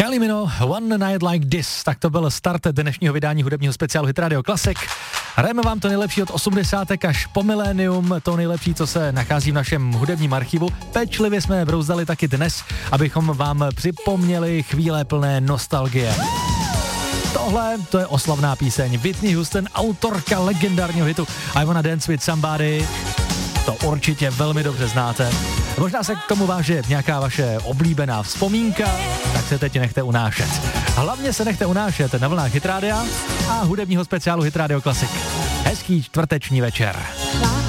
Kylie Minogue, One Night Like This, tak to byl start dnešního vydání hudebního speciálu Hit Radio Classic. Hrajeme vám to nejlepší od 80. až po milénium, to nejlepší, co se nachází v našem hudebním archivu. Pečlivě jsme brouzdali taky dnes, abychom vám připomněli chvíle plné nostalgie. Tohle, to je oslavná píseň. Whitney Houston, autorka legendárního hitu I Wanna Dance With Somebody. To určitě velmi dobře znáte. Možná se k tomu váže nějaká vaše oblíbená vzpomínka, tak se teď nechte unášet. Hlavně se nechte unášet na vlnách Hit Rádia a hudebního speciálu Hit Radio Classic. Hezký čtvrteční večer.